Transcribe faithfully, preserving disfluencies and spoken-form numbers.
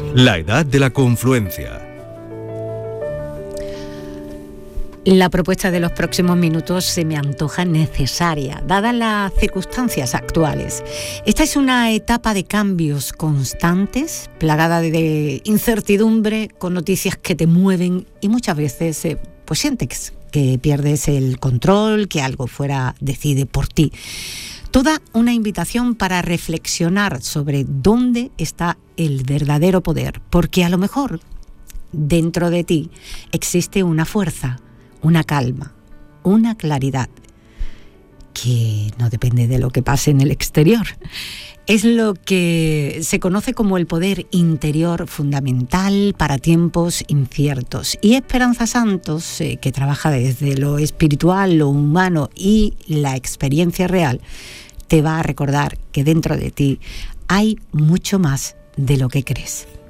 La edad de la confluencia. La propuesta de los próximos minutos se me antoja necesaria, dadas las circunstancias actuales. Esta es una etapa de cambios constantes, plagada de incertidumbre, con noticias que te mueven y muchas veces eh, pues sientes que pierdes el control, que algo fuera decide por ti. Toda una invitación para reflexionar sobre dónde está el verdadero poder, porque a lo mejor dentro de ti existe una fuerza, una calma, una claridad que no depende de lo que pase en el exterior. Es lo que se conoce como el poder interior fundamental para tiempos inciertos. Y Esperanza Santos, eh, que trabaja desde lo espiritual, lo humano y la experiencia real, te va a recordar que dentro de ti hay mucho más de lo que crees.